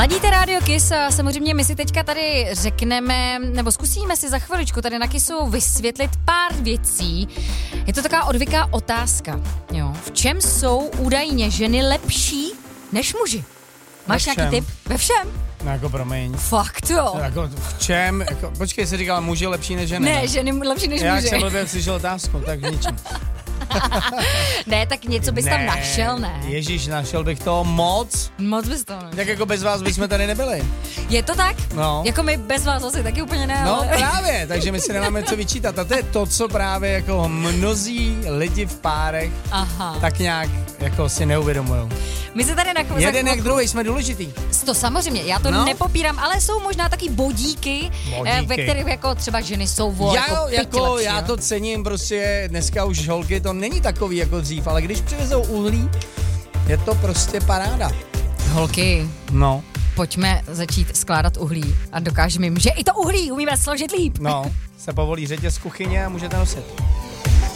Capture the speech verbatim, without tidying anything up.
Ladíte Radio Kiss a samozřejmě my si teďka tady řekneme, nebo zkusíme si za chviličku tady na Kissu vysvětlit pár věcí. Je to taková odvyká otázka. Jo. V čem jsou údajně ženy lepší než muži? Máš nějaký tip? Ve všem? No jako promiň. Fakt jo. Jako v čem? Jako, počkej, jsi říkala muži lepší než ženy. Ne, ne? ženy lepší než Já muži. Já jsem blbě slyšel otázku, tak v ničem. Ne, tak něco bys ne, tam našel, ne? Ježíš, našel bych toho moc. Moc bys to našel. Tak jako bez vás bychom tady nebyli. Je to tak? No. Jako my bez vás asi taky úplně ne. No ale... právě, takže my si nemáme co vyčítat. A to je to, co právě jako mnozí lidi v párech Aha. tak nějak jako si neuvědomujou. My se tady na chvíli... Jeden jak druhý, jsme důležitý. To samozřejmě, já to no. nepopírám, ale jsou možná taky bodíky, bodíky, ve kterých jako třeba ženy jsou vo, já, jako, jako lepší, já jo? to cením, prostě dneska už holky to není takový jako dřív, ale když přivezou uhlí, je to prostě paráda. Holky, no. Pojďme začít skládat uhlí a dokážeme jim, že i to uhlí umíme složit líp. No, se povolí řetěz z kuchyně a můžete nosit.